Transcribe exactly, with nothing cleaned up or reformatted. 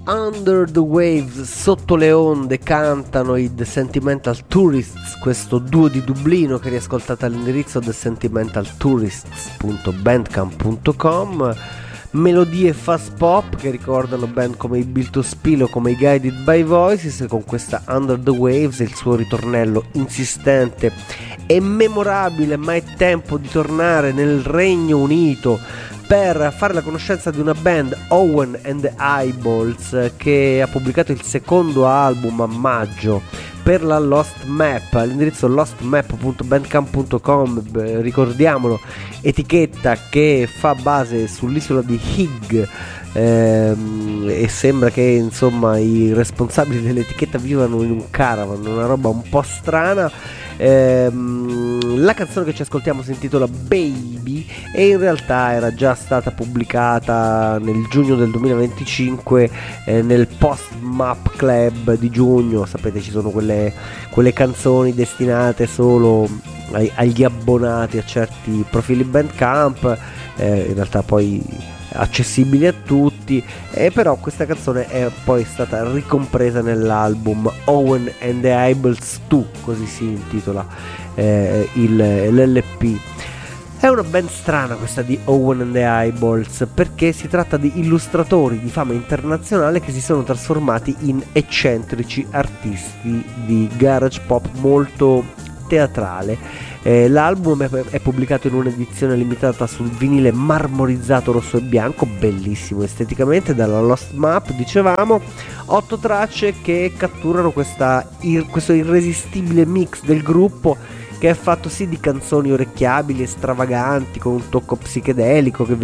Under the Waves, sotto le onde, cantano i The Sentimental Tourists, questo duo di Dublino che riascoltate all'indirizzo the sentimental tourists punto bandcamp punto com. Melodie fast pop che ricordano band come i Built to Spill o come i Guided by Voices, con questa Under the Waves e il suo ritornello insistente e memorabile. Ma è tempo di tornare nel Regno Unito per fare la conoscenza di una band, Owen and the Eyeballs, che ha pubblicato il secondo album a maggio per la Lost Map all'indirizzo lost map punto bandcamp punto com. Ricordiamolo, etichetta che fa base sull'isola di Higg, ehm, e sembra che insomma i responsabili dell'etichetta vivano in un caravan, una roba un po' strana. Ehm, la canzone che ci ascoltiamo si intitola Baby e in realtà era già stata pubblicata nel giugno del duemilaventicinque, eh, nel Post Map Club di giugno. Sapete, ci sono quelle, quelle canzoni destinate solo ai, agli abbonati a certi profili Bandcamp, eh, in realtà poi accessibili a tutti, e però questa canzone è poi stata ricompresa nell'album Owen and the Eyeballs due, così si intitola eh, il, l'L P. È una band strana questa di Owen and the Eyeballs, perché si tratta di illustratori di fama internazionale che si sono trasformati in eccentrici artisti di garage pop molto teatrale. Eh, l'album è, è pubblicato in un'edizione limitata sul vinile marmorizzato rosso e bianco, bellissimo esteticamente, dalla Lost Map, dicevamo. Otto tracce che catturano questa, ir, questo irresistibile mix del gruppo, che è fatto sì di canzoni orecchiabili e stravaganti con un tocco psichedelico che